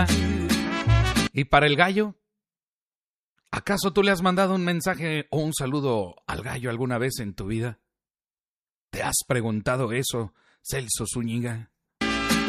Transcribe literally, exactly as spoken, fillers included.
¿Y para el gallo? ¿Acaso tú le has mandado un mensaje o un saludo al gallo alguna vez en tu vida? ¿Te has preguntado eso, Celso Zúñiga?